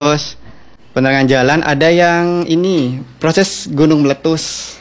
terus penerangan jalan, ada yang ini proses gunung meletus.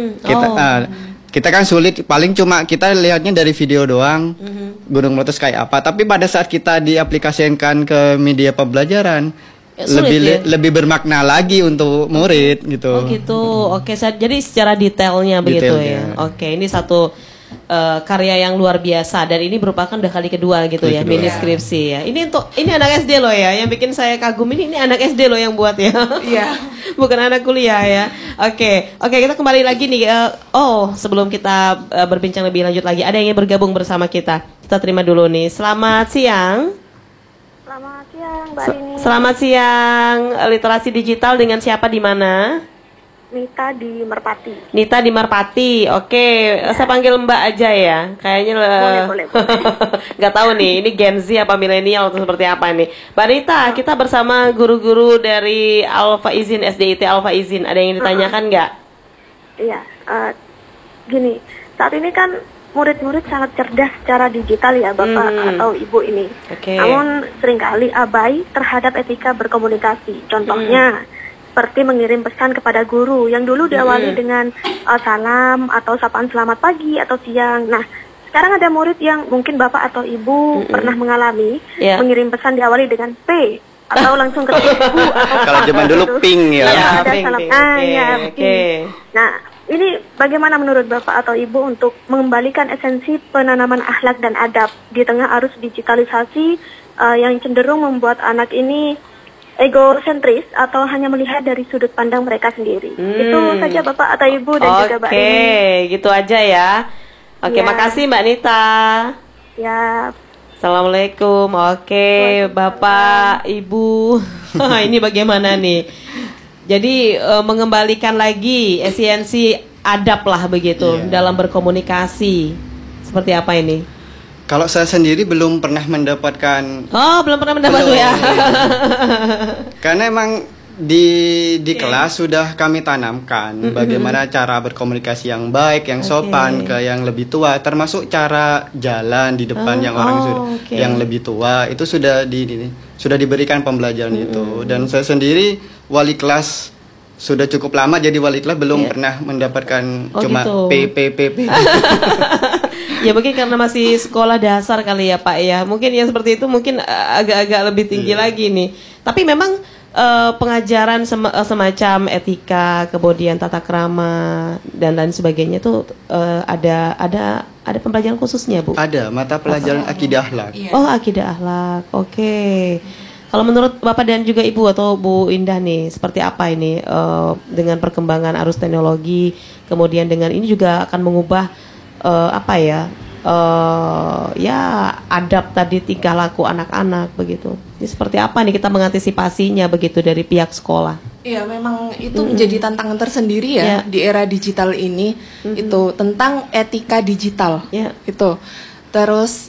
Kita kan sulit, paling cuma kita lihatnya dari video doang, gunung meletus kayak apa. Tapi pada saat kita diaplikasikan ke media pembelajaran, lebih bermakna lagi untuk murid gitu. Oh gitu, oke. Jadi secara detailnya begitu ya. Oke, ini satu karya yang luar biasa dan ini merupakan udah kali kedua gitu ya, mini skripsi ya. Ini anak SD loh ya, yang bikin saya kagum ini anak SD loh yang buat ya. Iya. Bukan anak kuliah ya. Oke, kita kembali lagi nih. Sebelum kita berbincang lebih lanjut lagi, ada yang ingin bergabung bersama kita. Kita terima dulu nih. Selamat siang. Selamat siang, Mbak Rini. Selamat siang. Literasi digital dengan siapa di mana? Nita di Merpati. Nita di Merpati, oke. Saya panggil Mbak aja ya. Kayaknya boleh. Nggak tahu nih, ini Gen Z apa milenial atau seperti apa nih. Mbak Nita, kita bersama guru-guru dari Alfa Izin, SDIT Alfa Izin. Ada yang ditanyakan nggak? Iya, gini. Saat ini kan murid-murid sangat cerdas secara digital ya, Bapak atau Ibu ini. Namun seringkali abai terhadap etika berkomunikasi. Contohnya, seperti mengirim pesan kepada guru yang dulu diawali dengan salam atau sapaan selamat pagi atau siang. Nah, sekarang ada murid yang mungkin Bapak atau Ibu pernah mengalami mengirim pesan diawali dengan P atau langsung ke Ibu atau kalau zaman dulu ping ya. Ada salam. Nah, ini bagaimana menurut Bapak atau Ibu untuk mengembalikan esensi penanaman akhlak dan adab di tengah arus digitalisasi yang cenderung membuat anak ini egosentris atau hanya melihat dari sudut pandang mereka sendiri. Itu saja Bapak atau Ibu dan juga Mbak Rini. Oke, gitu aja ya. Oke, makasih Mbak Nita. Ya. Assalamualaikum. Oke, Bapak, Ibu. Ini bagaimana nih? Jadi mengembalikan lagi esensi adab lah begitu dalam berkomunikasi. Seperti apa ini? Kalau saya sendiri belum pernah mendapatkan. Belum pernah mendapatkan ya. Karena emang di kelas sudah kami tanamkan bagaimana cara berkomunikasi yang baik, yang sopan ke yang lebih tua, termasuk cara jalan di depan yang orang yang lebih tua itu sudah diberikan pembelajaran itu. Dan saya sendiri wali kelas sudah cukup lama jadi wali kelas belum pernah mendapatkan cuma gitu. P. Ya mungkin karena masih sekolah dasar kali ya Pak ya. Mungkin yang seperti itu mungkin agak-agak lebih tinggi lagi nih. Tapi memang pengajaran semacam etika, kemudian tata krama dan lain sebagainya itu ada pembelajaran khususnya Bu? Ada mata pelajaran akidah akhlak. Oh, akidah akhlak. Oke. Kalau menurut Bapak dan juga Ibu atau Bu Indah nih, seperti apa ini dengan perkembangan arus teknologi, kemudian dengan ini juga akan mengubah adab tadi tingkah laku anak-anak begitu. Ini seperti apa nih kita mengantisipasinya begitu dari pihak sekolah? Iya, memang itu menjadi tantangan tersendiri ya di era digital ini. Itu tentang etika digital. Itu. Terus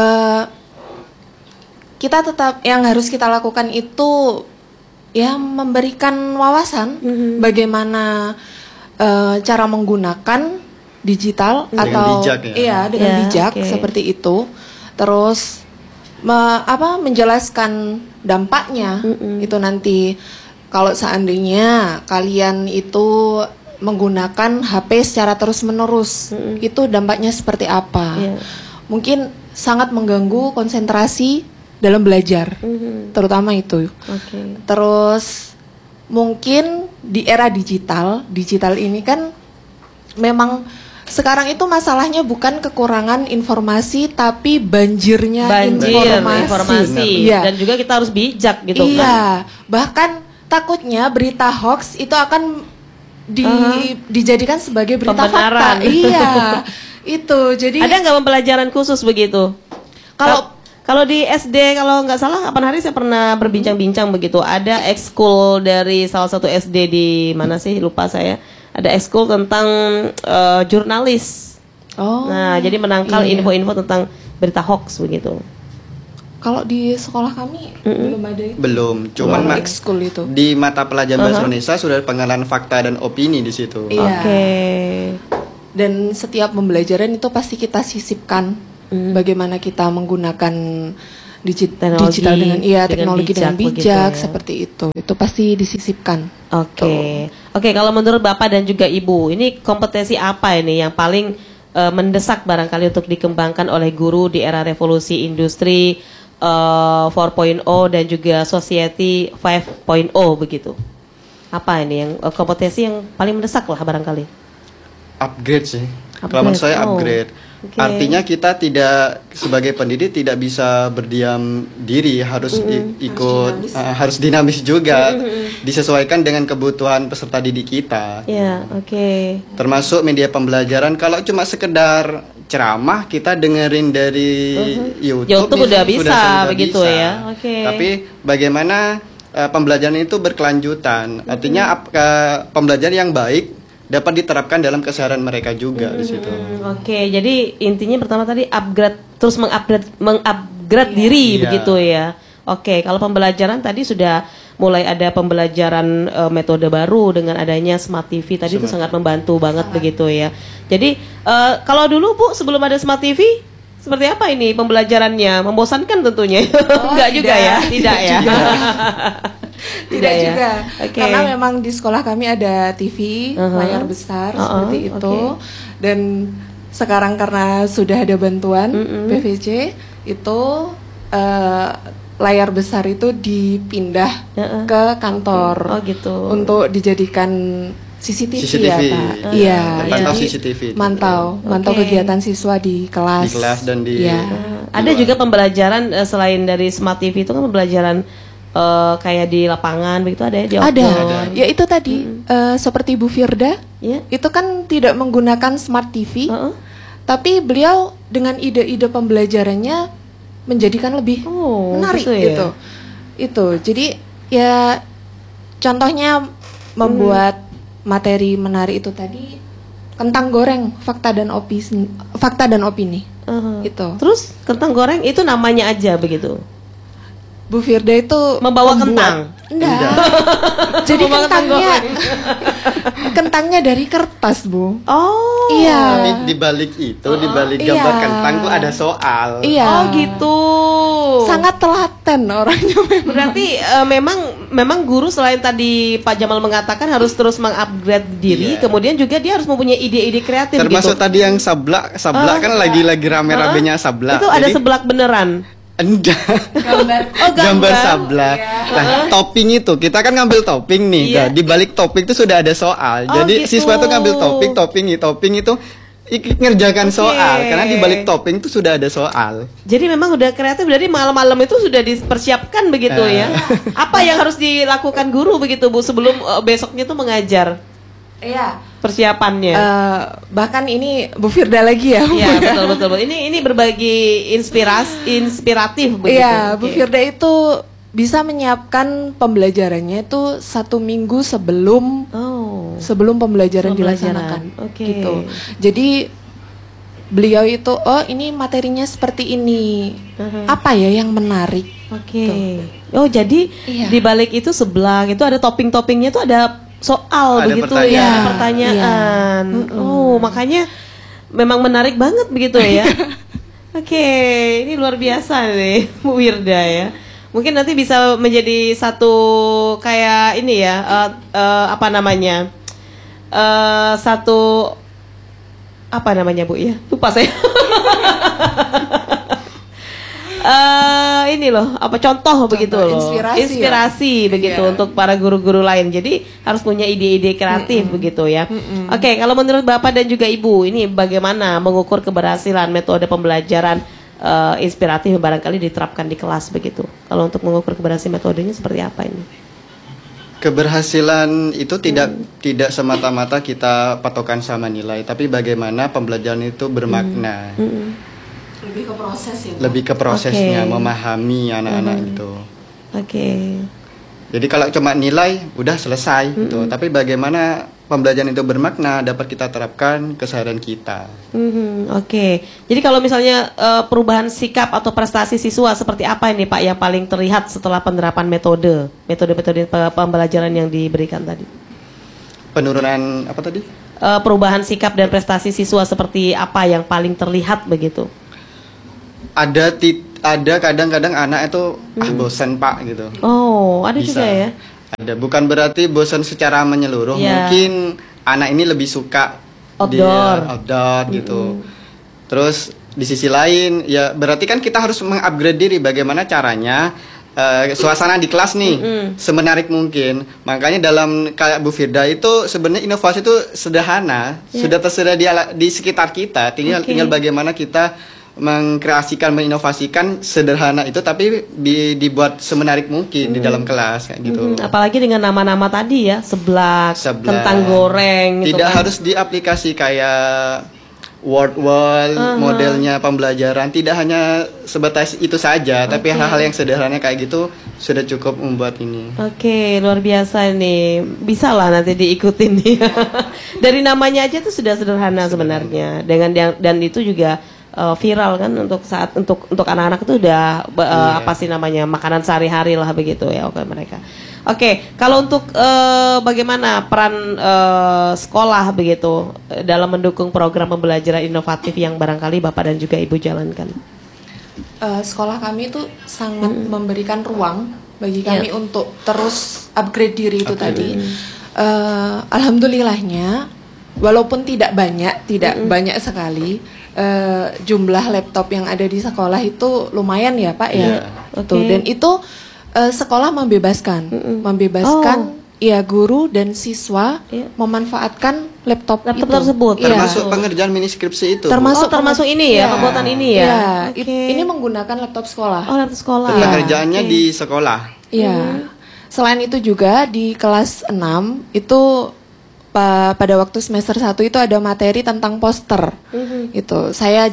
kita tetap yang harus kita lakukan itu ya memberikan wawasan bagaimana cara menggunakan digital dengan atau bijak, dengan bijak seperti itu. Terus menjelaskan dampaknya itu nanti kalau seandainya kalian itu menggunakan HP secara terus-menerus itu dampaknya seperti apa. Mungkin sangat mengganggu konsentrasi dalam belajar, terutama itu. Terus mungkin di era digital ini kan memang sekarang itu masalahnya bukan kekurangan informasi tapi banjir informasi. Dan juga kita harus bijak gitu kan. Bahkan takutnya berita hoax itu akan dijadikan sebagai berita fakta. Itu. Jadi ada nggak pembelajaran khusus begitu? Kalau di SD kalau nggak salah kapan hari saya pernah berbincang-bincang begitu. Ada ekskul dari salah satu SD di mana sih lupa saya. Ada ekskul tentang jurnalis. Nah, jadi menangkal info-info tentang berita hoax begitu. Kalau di sekolah kami belum ada itu. Belum, cuman ekskul itu. Di mata pelajaran bahasa Indonesia sudah pengenalan fakta dan opini di situ. Dan setiap pembelajaran itu pasti kita sisipkan bagaimana kita menggunakan digital dengan teknologi dengan bijak ya. Seperti itu pasti disisipkan. Oke, kalau menurut Bapak dan juga Ibu, ini kompetensi apa ini yang paling mendesak barangkali untuk dikembangkan oleh guru di era revolusi industri 4.0 dan juga society 5.0 begitu? Apa ini yang kompetensi yang paling mendesak lah barangkali? Upgrade sih. Kalau menurut saya upgrade. Okay. Artinya kita tidak sebagai pendidik tidak bisa berdiam diri, harus ikut harus dinamis juga, disesuaikan dengan kebutuhan peserta didik kita. Termasuk media pembelajaran. Kalau cuma sekedar ceramah kita dengerin dari YouTube udah bisa begitu ya. Tapi bagaimana pembelajaran itu berkelanjutan? Artinya pembelajaran yang baik dapat diterapkan dalam keseharian mereka juga di situ. Jadi intinya pertama tadi upgrade, terus mengupgrade diri begitu ya. Kalau pembelajaran tadi sudah mulai ada pembelajaran metode baru dengan adanya Smart TV tadi itu sangat membantu banget begitu ya. Jadi kalau dulu Bu sebelum ada Smart TV seperti apa ini pembelajarannya? Membosankan tentunya. Enggak juga ya? Tidak ya. Tidak juga. Karena memang di sekolah kami ada TV layar besar seperti itu. Dan sekarang karena sudah ada bantuan PVJ itu layar besar itu dipindah ke kantor untuk dijadikan CCTV. Ya Pak. Iya. CCTV. Mantau kegiatan siswa di kelas. Di kelas dan di. Ada juga pembelajaran selain dari Smart TV itu kan pembelajaran kayak di lapangan begitu ada ya? Ada. Ya itu tadi seperti Bu Firda, itu kan tidak menggunakan Smart TV, tapi beliau dengan ide-ide pembelajarannya menjadikan lebih menarik gitu. Itu. Jadi ya contohnya membuat materi menarik itu tadi kentang goreng fakta dan opini. Gitu. Terus kentang goreng itu namanya aja begitu. Bu Firda itu membawa kentang. Enggak. Jadi kentangnya dari kertas, Bu. Oh. Iya. Tapi di balik itu, di balik gambar kentang tuh ada soal. Iya. Oh, gitu. Sangat telaten orangnya memang. Berarti memang guru selain tadi Pak Jamal mengatakan harus terus mengupgrade diri, kemudian juga dia harus mempunyai ide-ide kreatif. Termasuk tadi yang sablak kan lagi rame-ramenya sablak. Itu ada seblak beneran. Enggak. Gambar sablak. Nah, topping itu kita kan ngambil topping nih. Nah, di balik topping itu sudah ada soal. Jadi siswa tuh ngambil topping itu ngerjakan soal karena di balik topping itu sudah ada soal. Jadi memang udah kreatif, dari malam-malam itu sudah dipersiapkan begitu ya. Apa yang harus dilakukan guru begitu Bu sebelum besoknya tuh mengajar? Iya. Persiapannya. Bahkan ini Bu Firda lagi ya. Iya betul. Ini berbagi inspiratif begitu. Iya, Bu Firda itu bisa menyiapkan pembelajarannya itu 1 minggu sebelum pembelajaran dilaksanakan. Gitu. Jadi beliau itu ini materinya seperti ini. Apa ya yang menarik? Oh jadi di balik itu seblak itu ada topping-toppingnya itu ada soal ada begitu pertanyaan. Makanya memang menarik banget begitu ya. Ini luar biasa nih Bu Wirda ya. Mungkin nanti bisa menjadi satu kayak ini ya, satu apa namanya Bu ya? Lupa saya. Ini loh, contoh begitu loh, inspirasi begitu untuk para guru-guru lain. Jadi harus punya ide-ide kreatif begitu ya. Kalau menurut Bapak dan juga Ibu, ini bagaimana mengukur keberhasilan metode pembelajaran inspiratif yang barangkali diterapkan di kelas begitu? Kalau untuk mengukur keberhasilan metodenya seperti apa ini? Keberhasilan itu tidak semata-mata kita patokan sama nilai, tapi bagaimana pembelajaran itu bermakna. Lebih ke prosesnya, memahami anak-anak itu. Jadi kalau cuma nilai udah selesai gitu, tapi bagaimana pembelajaran itu bermakna dapat kita terapkan keseharian kita. Jadi kalau misalnya perubahan sikap atau prestasi siswa seperti apa ini Pak yang paling terlihat setelah penerapan metode pembelajaran yang diberikan tadi? Penurunan apa tadi? Perubahan sikap dan prestasi siswa seperti apa yang paling terlihat begitu? ada kadang-kadang anak itu bosan Pak gitu. Oh, ada Bisa. juga ya. Ada, bukan berarti bosan secara menyeluruh. Mungkin anak ini lebih suka outdoor gitu. Terus di sisi lain ya berarti kan kita harus mengupgrade diri, bagaimana caranya suasana di kelas nih semenarik mungkin. Makanya dalam kayak Bu Firda itu sebenarnya inovasi itu sederhana, sudah tersedia di sekitar kita. Tinggal bagaimana kita mengkreasikan, menginovasikan sederhana itu tapi dibuat semenarik mungkin di dalam kelas kayak gitu. Apalagi dengan nama-nama tadi ya, seblak, kentang goreng. Tidak gitu harus diaplikasi kayak word modelnya pembelajaran, tidak hanya sebatas itu saja, tapi hal-hal yang sederhana kayak gitu sudah cukup membuat ini. Oke, luar biasa nih. Bisa lah nanti diikutin nih. Dari namanya aja tuh sudah sederhana sebenarnya. Dan itu juga viral kan untuk anak-anak itu udah apa sih namanya, makanan sehari-hari lah begitu ya mereka. Oke, kalau untuk bagaimana peran sekolah begitu dalam mendukung program pembelajaran inovatif yang barangkali Bapak dan juga Ibu jalankan? Sekolah kami itu sangat memberikan ruang bagi kami untuk terus upgrade diri itu tadi. Alhamdulillahnya, walaupun tidak banyak sekali. Jumlah laptop yang ada di sekolah itu lumayan ya Pak ya. Dan itu sekolah membebaskan ya guru dan siswa memanfaatkan laptop tersebut. Termasuk pengerjaan mini skripsi itu. Termasuk ini ya, pembuatan ini ya. Ini menggunakan laptop sekolah. Oh, laptop sekolah. Pengerjaannya di sekolah. Iya. Selain itu juga di kelas 6 itu pada waktu semester 1 itu ada materi tentang poster. Itu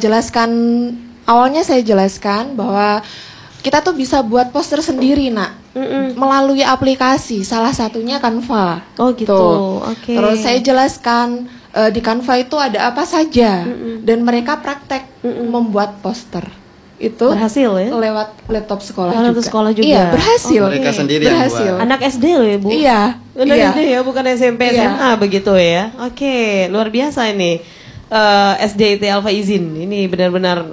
awalnya saya jelaskan bahwa kita tuh bisa buat poster sendiri melalui aplikasi, salah satunya Canva. Oh gitu. Terus saya jelaskan di Canva itu ada apa saja dan mereka praktek membuat poster. Itu berhasil ya? Lewat laptop sekolah juga. Iya, berhasil. Mereka sendiri berhasil. yang buat. Anak SD loh ya, Bu? Iya. Anak SD ya, bukan SMP, SMA begitu ya. Oke, luar biasa ini. SDIT Alfa Izin. Ini benar-benar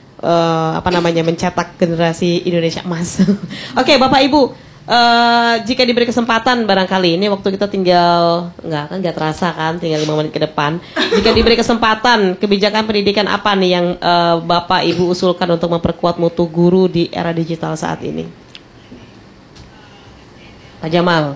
mencetak generasi Indonesia emas. Oke, Bapak Ibu. Jika diberi kesempatan barangkali ini waktu kita tinggal nggak terasa kan, tinggal 5 menit ke depan. Jika diberi kesempatan, kebijakan pendidikan apa nih yang Bapak Ibu usulkan untuk memperkuat mutu guru di era digital saat ini? Pak Jamal.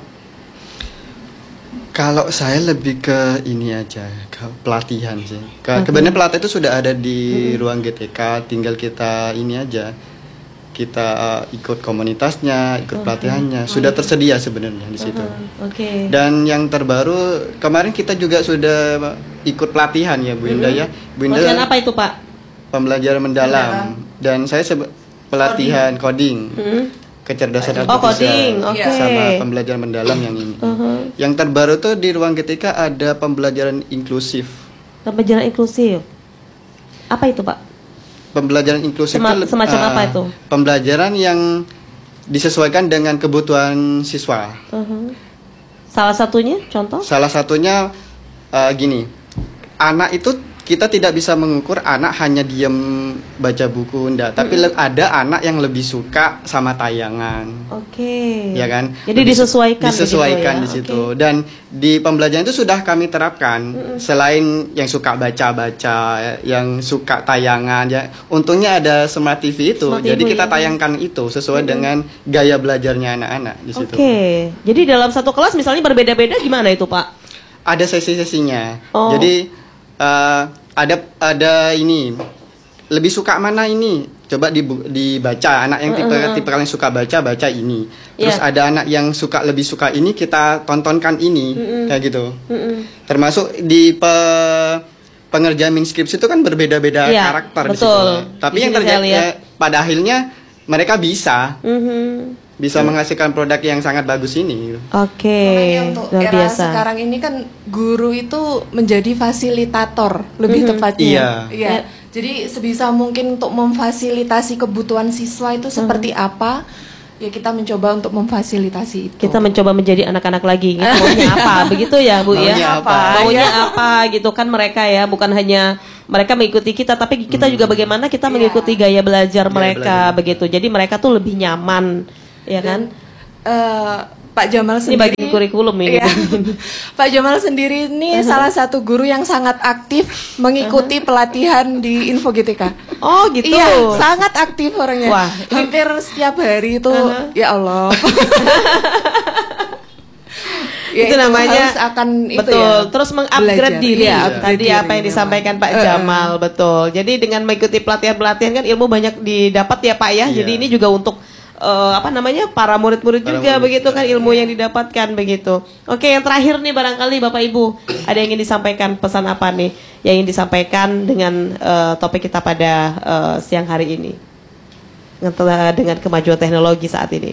Kalau saya lebih ke ini aja, ke pelatihan sih. Kebenaran pelatihan itu sudah ada di ruang GTK, tinggal kita ini aja. Kita ikut komunitasnya, ikut pelatihannya, sudah tersedia sebenarnya di situ. Dan yang terbaru kemarin kita juga sudah ikut pelatihan ya Bu Indah ya. Bu Indah, pelatihan apa itu Pak? Pembelajaran mendalam. Dan saya pelatihan coding. Kecerdasan artifisial sama pembelajaran mendalam yang ini. Yang terbaru tuh di ruang GTK ada pembelajaran inklusif. Pembelajaran inklusif. Apa itu Pak? Pembelajaran inklusif semacam apa itu? Pembelajaran yang disesuaikan dengan kebutuhan siswa. Salah satunya contoh? Salah satunya gini, anak itu kita tidak bisa mengukur anak hanya diam baca buku, enggak. Tapi ada anak yang lebih suka sama tayangan. Ya kan? Jadi disesuaikan di situ. Dan di pembelajaran itu sudah kami terapkan. Selain yang suka baca-baca, yang suka tayangan, ya. Untungnya ada Smart TV itu. Jadi kita tayangkan itu sesuai dengan gaya belajarnya anak-anak di situ. Jadi dalam satu kelas misalnya berbeda-beda gimana itu, Pak? Ada sesi-sesinya. Jadi ada ini lebih suka mana ini, coba dibaca. Anak yang tipe kalian suka baca ini. Terus ada anak yang lebih suka ini, kita tontonkan ini, kayak gitu. Termasuk di pengerjaan mini skripsi itu kan berbeda-beda karakter di situ. Tapi yang terjadi pada akhirnya mereka bisa menghasilkan produk yang sangat bagus ini. Untuk era sekarang ini kan guru itu menjadi fasilitator lebih tepatnya. Iya. Jadi sebisa mungkin untuk memfasilitasi kebutuhan siswa itu seperti apa, ya kita mencoba untuk memfasilitasi itu. Kita mencoba menjadi anak-anak lagi, gitu. Maunya apa, begitu ya Bu ya? Maunya apa gitu kan mereka ya, bukan hanya mereka mengikuti kita, tapi kita juga bagaimana kita mengikuti gaya belajar mereka begitu. Jadi mereka tuh lebih nyaman, ya kan? Pak Jamal sendiri ini bagi kurikulum ini. Iya. Pak Jamal sendiri ini salah satu guru yang sangat aktif mengikuti pelatihan di Info GTK. Oh gitu. Iya, sangat aktif orangnya. Wah, hampir setiap hari itu ya Allah. Ya, itu namanya harus akan betul itu ya, terus mengupgrade diri ya, tadi diri, apa yang disampaikan Pak Jamal betul. Jadi dengan mengikuti pelatihan kan ilmu banyak didapat ya Pak ya. Jadi ini juga untuk para murid-murid juga begitu kan ilmu yang didapatkan begitu. Oke, yang terakhir nih barangkali Bapak Ibu ada yang ingin disampaikan, pesan apa nih yang ingin disampaikan dengan topik kita pada siang hari ini dengan kemajuan teknologi saat ini?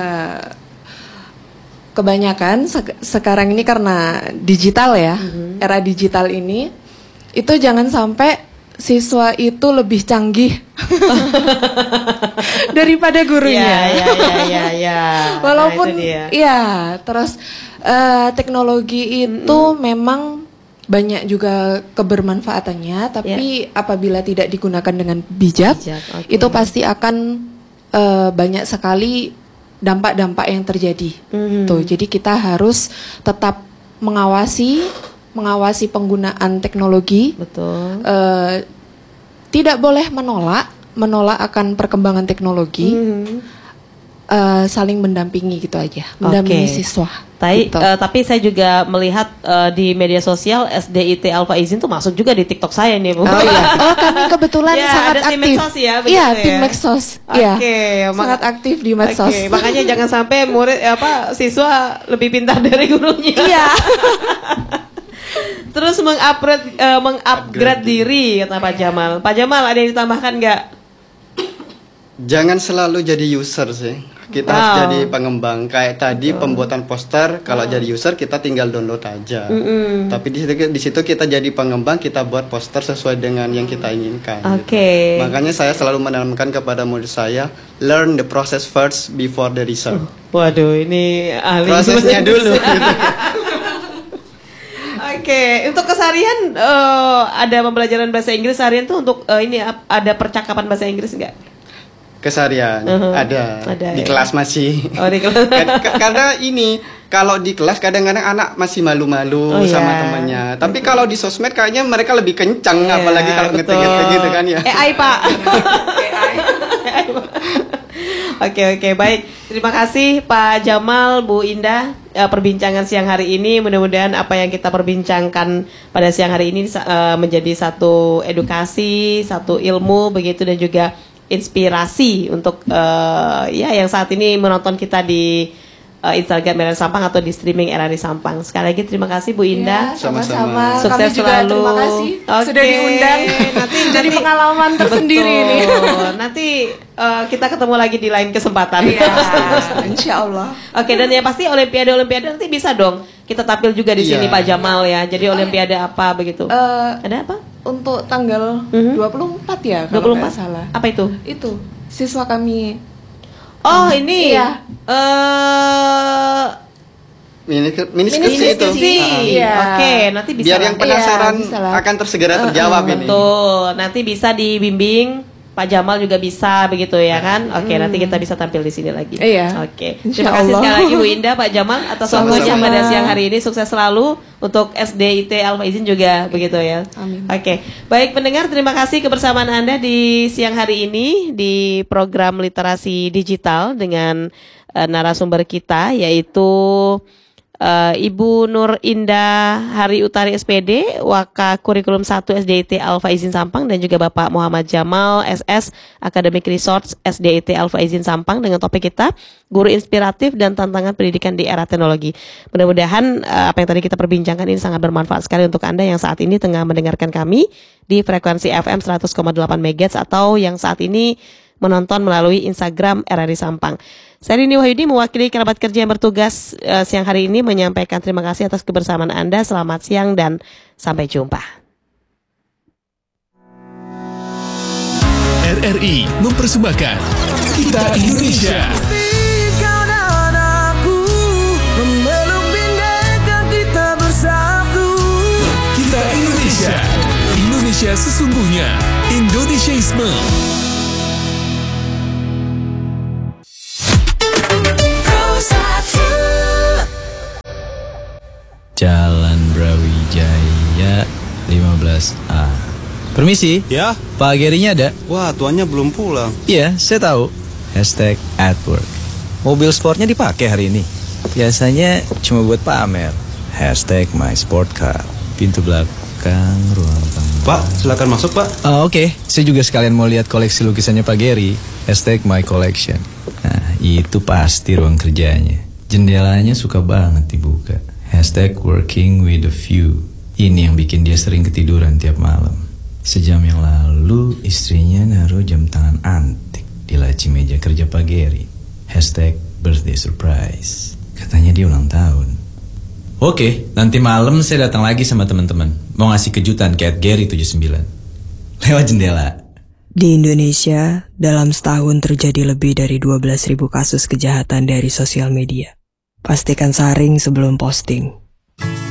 Kebanyakan sekarang ini karena digital ya, era digital ini, itu jangan sampai siswa itu lebih canggih daripada gurunya. Ya. Walaupun terus teknologi itu memang banyak juga kebermanfaatannya, tapi apabila tidak digunakan dengan bijak, itu pasti akan banyak sekali dampak-dampak yang terjadi. Tuh, jadi kita harus tetap mengawasi penggunaan teknologi. Betul. Tidak boleh menolak akan perkembangan teknologi. Saling mendampingi gitu aja, mendampingi siswa. Tapi saya juga melihat di media sosial SDIT Alfa Izin tuh masuk juga di TikTok saya nih Bu. Oh iya. Oh kami kebetulan sangat ada aktif. Tim medsos ya, iya tim medsos. Iya. Sangat aktif di medsos. Makanya jangan sampai murid siswa lebih pintar dari gurunya. Iya. Terus mengupgrade diri kata Pak Jamal. Pak Jamal ada yang ditambahkan nggak? Jangan selalu jadi user sih. Kita harus jadi pengembang. Kayak tadi pembuatan poster, kalau jadi user kita tinggal download aja. Tapi di situ kita jadi pengembang, kita buat poster sesuai dengan yang kita inginkan. Gitu. Makanya saya selalu menanamkan kepada murid saya, learn the process first before the result. Waduh, ini ahli prosesnya dulu. Gitu. Untuk keseharian ada pembelajaran bahasa Inggris harian tuh untuk ini ada percakapan bahasa Inggris nggak? Keseharian ada di kelas masih. Di kelas. Karena ini kalau di kelas kadang-kadang anak masih malu-malu sama temannya. Tapi kalau di sosmed kayaknya mereka lebih kencang, apalagi kalau ngetik-ngetik gitu kan ya. AI Pak. Oke, baik. Terima kasih Pak Jamal, Bu Indah, perbincangan siang hari ini. Mudah-mudahan apa yang kita perbincangkan pada siang hari ini menjadi satu edukasi, satu ilmu begitu, dan juga inspirasi untuk yang saat ini menonton kita di Instagram RRI Sampang atau di streaming RRI Sampang. Sekali lagi terima kasih Bu Indah. Sama-sama. Sukses kami juga selalu. Terima kasih sudah diundang. Nanti jadi pengalaman tersendiri ini. Nanti kita ketemu lagi di lain kesempatan. Insya Allah. Dan yang pasti Olimpiade nanti bisa dong kita tampil juga di sini Pak Jamal ya. Jadi Olimpiade apa begitu? Ada apa? Untuk tanggal 24 ya kalau nggak salah. Apa itu? Itu siswa kami. Ini mini skripsi itu. Nanti bisa. Biar yang penasaran akan tersegera terjawab ini. Betul. Nanti bisa dibimbing. Pak Jamal juga bisa begitu ya kan? Nanti kita bisa tampil di sini lagi. Terima kasih sekali lagi Bu Indah, Pak Jamal atas waktunya pada siang hari ini. Sukses selalu untuk SDIT Alfa Izin juga begitu ya. Amin. Baik pendengar, terima kasih kebersamaan Anda di siang hari ini di program Literasi Digital dengan narasumber kita yaitu Ibu Nur Indah Hari Utari SPD, Waka Kurikulum 1 SDIT Alfa Izin Sampang, dan juga Bapak Muhammad Jamal SS, Academic Resource SDIT Alfa Izin Sampang, dengan topik kita Guru Inspiratif dan Tantangan Pendidikan di Era Teknologi. Mudah-mudahan apa yang tadi kita perbincangkan ini sangat bermanfaat sekali untuk Anda yang saat ini tengah mendengarkan kami di frekuensi FM 100,8 MHz atau yang saat ini menonton melalui Instagram RRI Sampang. Saya Rini Wahyudi mewakili kerabat kerja yang bertugas siang hari ini menyampaikan terima kasih atas kebersamaan Anda. Selamat siang dan sampai jumpa. RRI mempersembahkan Kita Indonesia. Kita Indonesia. Indonesia sesungguhnya. Indonesiaisme. Jalan Brawijaya 15A. Permisi. Ya? Pak Gerinya ada? Wah, tuannya belum pulang. Iya, saya tahu. #@work. Mobil sportnya dipakai hari ini. Biasanya cuma buat pamer. #mysportcar. Pintu belakang, ruang tamu. Pak, silakan masuk, Pak. Oke. Saya juga sekalian mau lihat koleksi lukisannya Pak Geri. #mycollection. Nah, itu pasti ruang kerjanya. Jendelanya suka banget dibuka. #working with a view. Ini yang bikin dia sering ketiduran tiap malam. Sejam yang lalu istrinya naruh jam tangan antik di laci meja kerja Pak Geri. #birthday surprise. Katanya dia ulang tahun. Oke, nanti malam saya datang lagi sama teman-teman. Mau ngasih kejutan ke @geri79. Lewat jendela. Di Indonesia, dalam setahun terjadi lebih dari 12.000 kasus kejahatan dari sosial media. Pastikan saring sebelum posting.